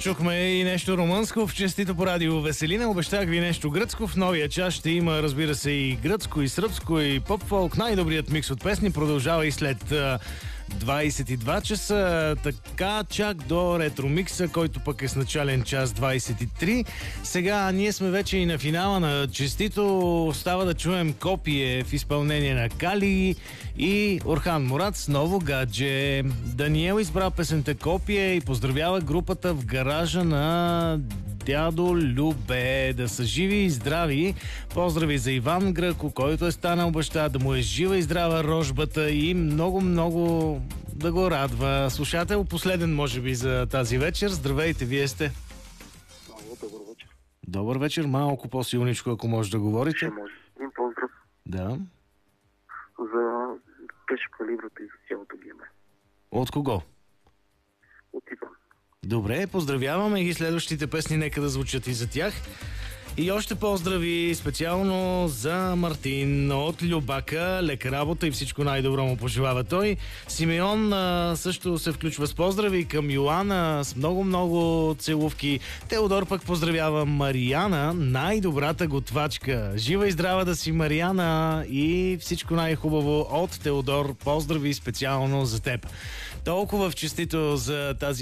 чухме и нещо румънско в честито по радио Веселина. Обещах ви нещо гръцко. В новия час ще има, разбира се, и гръцко, и сръбско, и поп-фолк. Най-добрият микс от песни продължава и след 22 часа, така чак до ретромикса, който пък е с начален час 23. Сега ние сме вече и на финала на честито. Остава да чуем Копие в изпълнение на Кали и Орхан Мурат с ново гадже. Даниел избра песента Копие и поздравява групата в гаража на дядо Любе. Да са живи и здрави. Поздрави за Иван Гръко, който е станал баща, да му е жива и здрава рожбата и много да го радва. Слушател, последен може би за тази вечер. Здравейте, вие сте. Много добър вечер. Добър вечер, малко по-силничко, ако може да говорите. Ще може. Един поздрав Да. за Пешо Калибрата и за цялото гиме. От кого? От Иван. Добре, поздравяваме ги. Следващите песни нека да звучат и за тях. И още поздрави специално за Мартин от Любака. Лека работа и всичко най-добро му пожелава той. Симеон също се включва с поздрави към Йоана с много целувки. Теодор пък поздравява Мариана, най-добрата готвачка. Жива и здрава да си, Мариана, и всичко най-хубаво от Теодор. Поздрави специално за теб. Толкова в честито за тази